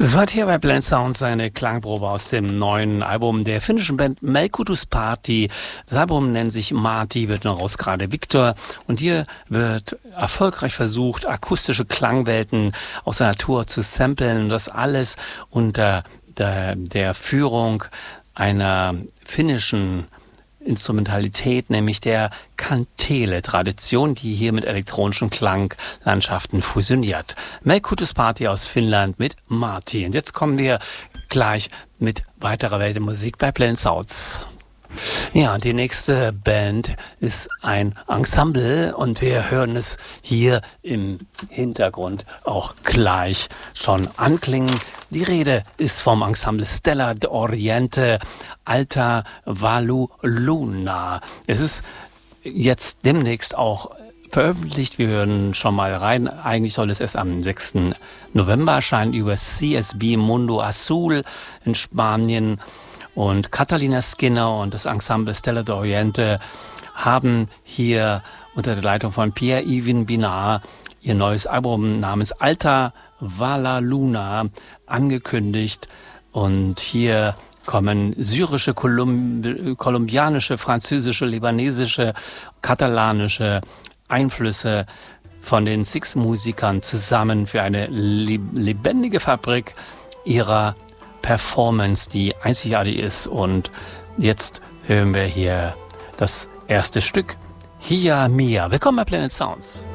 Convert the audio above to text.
Es war hier bei Blend Sounds eine Klangprobe aus dem neuen Album der finnischen Band Melkutus Party. Das Album nennt sich Marty, wird noch aus gerade Victor. Und hier wird erfolgreich versucht, akustische Klangwelten aus der Natur zu samplen. Und das alles unter der Führung einer finnischen Instrumentalität, nämlich der Kantele-Tradition, die hier mit elektronischen Klanglandschaften fusioniert. Melkutus Party aus Finnland mit Marty. Und jetzt kommen wir gleich mit weiterer Weltmusik bei Blend Sounds. Ja, die nächste Band ist ein Ensemble und wir hören es hier im Hintergrund auch gleich schon anklingen. Die Rede ist vom Ensemble Stella d'Oriente Alta Valu Luna. Es ist jetzt demnächst auch veröffentlicht. Wir hören schon mal rein. Eigentlich soll es erst am 6. November erscheinen über CSB Mundo Azul in Spanien. Und Catalina Skinner und das Ensemble Stella d'Oriente haben hier unter der Leitung von Pierre-Yves Binard ihr neues Album namens Alta Vala Luna angekündigt. Und hier kommen syrische, kolumbianische, französische, libanesische, katalanische Einflüsse von den Six-Musikern zusammen für eine lebendige Fabrik ihrer Performance, die einzigartig ist. Und jetzt hören wir hier das erste Stück, Hiya Mia. Willkommen bei Planet Sounds.